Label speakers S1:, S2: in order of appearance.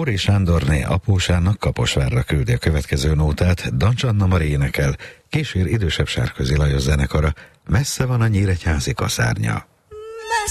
S1: Móri Sándorné apósának Kaposvárra küldi a következő nótát, Dancs Anna Mari énekel, kísér idősebb Sárközi Lajos zenekara, Messze van a nyíregyházi kaszárnya.